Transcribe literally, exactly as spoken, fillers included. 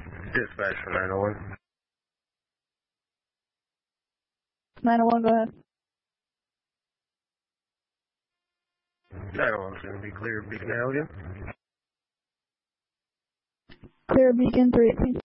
Dispatch for nine oh one. nine oh one, go ahead. nine oh one's going to be clear, Beacon Halligan. Clear Beacon three eighteen.